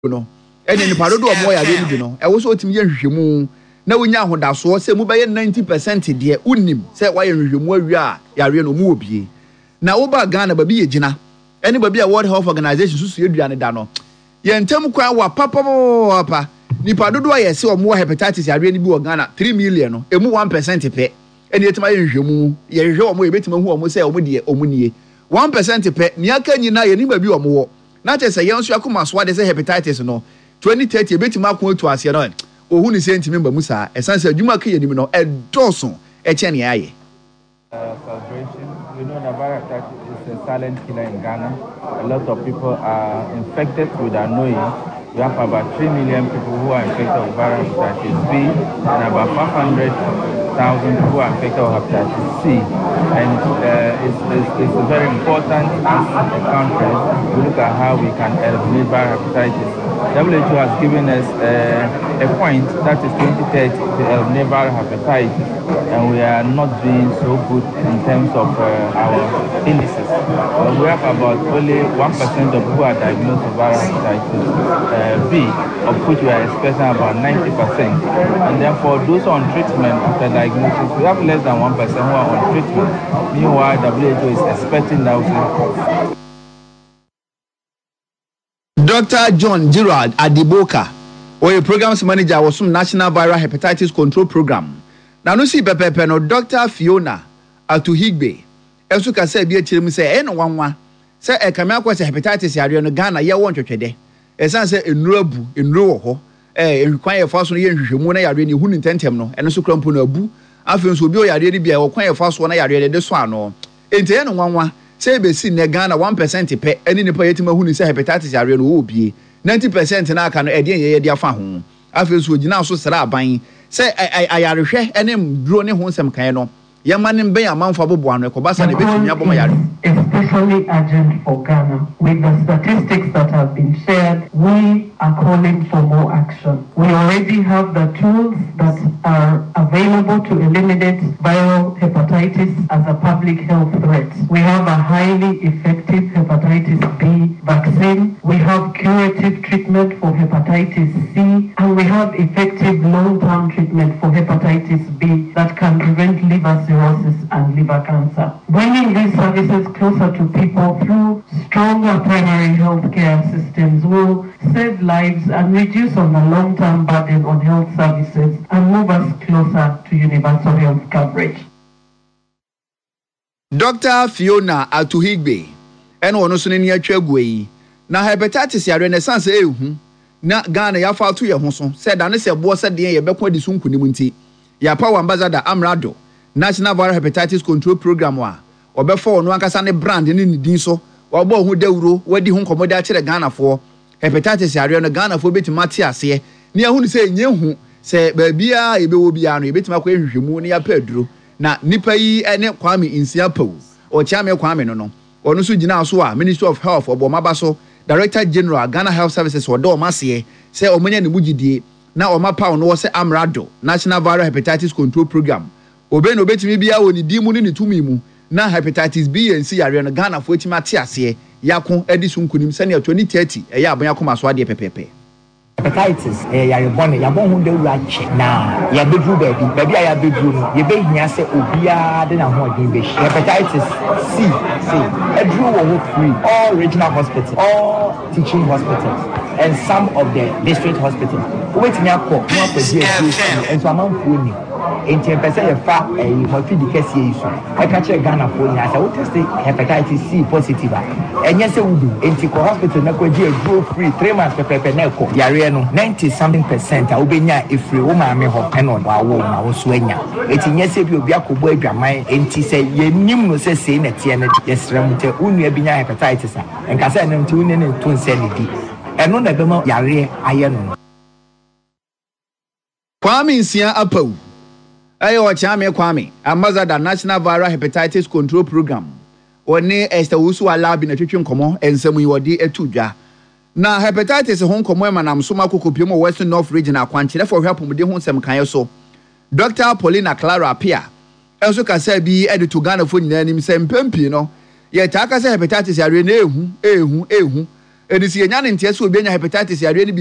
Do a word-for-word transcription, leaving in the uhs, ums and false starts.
no ene ni parodo omo ya re bi no e wo so otimi ye hwehwemu na wonya ahodaso se mu be ye ninety percent de unim se wa ye hwehwemu awie a ya re no mu obie na wo ba Ghana ba bi ye gina ene ba bi a World Health Organization susu eduane da no ye ntem kwa wa papa papa ni parodo aye se omo hepatitis ya re ni bi wo Ghana three million no emu one percent pe ene yetima ye hwehwemu ye hwehwe omo ye betima hu omo se omo de omo nie one percent pe ni aka nyina ye ni ba bi omo wo na che se yenso akoma so ade se hepatitis no twenty thirty ebetima akon to ase no ohu ni se ntimi mba musa esanse adwuma ka yenim no edoso eche ne aye celebration. We know that hepatitis is a silent killer in Ghana. A lot of people are infected without knowing. We have about three million people who are infected with viral hepatitis B and about five hundred thousand who are infected with hepatitis C. And uh, it's, it's, it's very important as a country to look at how we can eliminate viral hepatitis. W H O has given us uh, a point that is twenty thirty to eliminate viral hepatitis, and we are not doing so good in terms of uh, our indices. Uh, we have about only one percent of who are diagnosed with viral hepatitis uh, B, of which we are expecting about ninety percent. And then for those on treatment after diagnosis, we have less than one percent who are on treatment. Meanwhile, W H O is expecting that. Doctor John Gerald Adiboka, or a programs manager was some National Viral Hepatitis Control Program. Now, no see Pepe no Doctor Fiona Atuhigbe. Esuka say be a chim say, eh, no one one. Say a Kamako hepatitis area no Ghana, ya want to trade. As I say in Robu, in Roho, eh, require fast one year, Mona Yarini, who intend no, and also crumpuna boo. After so be already be a quite fast one I read this one or. Into no one one. Say be seen ne Ghana one percent pe any ne payetima hu ni say hepatitis area no wo bie ninety percent na aka no ede ye ye dia fa ho afi so gina so sra aban say ayarehwe enem duro ne ho nsem kan no yema ne ben amanfo abobo ano ekobasa ne betumi aboma yare especially urgent for Ghana. With the statistics that have been shared, we are calling for more action. We already have the tools that are available to eliminate viral hepatitis as a public health threat. We have a highly effective hepatitis B vaccine. We have curative treatment for hepatitis C, and we have effective long-term treatment for hepatitis B that can prevent liver cirrhosis and liver cancer. Bringing these services closer to people through stronger primary health care systems will save lives and reduce on the long-term burden on health services and move us closer to universal health coverage. Doctor Fiona Atuhigbe, and one also in your chegway. Now hepatitis ya renaissance ehu na Ghana ya fa to ye ho so said and say bo said ye be kwa di sunku ni munti ya power ambassador Amrado National Viral Hepatitis Control Program wa obefo no ankasa ne brand ni ni din so obo hu dawuro wadi hu nkomoda a kire Ghana fo hepatitis ya no Ghana fo betima te ase ne ahu ni se nye hu se ba bia ebe wo bia no betima kwa hwehwemu ne ya pa aduro na nipa yi ene Kwame Insia Pawu o Chiame Kwame no no onu so gina so a Ministry of Health obomaba so Director General Ghana Health Services odo maseye se omanya ne mugidie na omapa no wo se Amrado National Viral Hepatitis Control Program obe no betimi bia woni dimu ni tumi mu na hepatitis B and C yare no Ghana fo etima te ase yakon edisun kunim se ne twenty thirty e ya abon yakoma so ade pepepe hepatitis eh yare bone ya bon hu de wura che na ya bedru baby baby ya bedru no ye be hia se obia de na ho odin be hepatitis C C edru wo ho free all regional hospitals all teaching hospitals and some of the district hospitals wetimi akọ no akọ die edru and so amanfo ni eighteen percent of fa eh mofi di kese yiso I catch Ghana for nya say we test hepatitis C positive enye se wudu enti ko hospital na ko ji edru free three months pepepe na ko yare no ninety something percent a obenya efri wo ma me ho e no wa wo na wo so anya eti nye se bi obi akobo adwaman enti se yenim no se se na tie na yesram te unu abinya hepatitis a enka se na nti unu ne to nse ne di eno na be ma yare aye no Kwame Insia Apawu ayo Chiame Kwame ambassador National Viral Hepatitis Control Program oni Esther Wusu alabi na twetwe nkomo ensemu yodi etudwa na hepatitis ho nkomo e manam so makokopie mo Western North Region akwankyere for hwapomde ho nsem kan so Doctor Paulina Clara Apia enso kasa bi editu Ghana fo nyina nim se mpempi no ye ta kasa hepatitis yare na ehu ehu ehu ɛni si yɛnya ne nteɛ sɛ obi anya hepatitis yareɛ no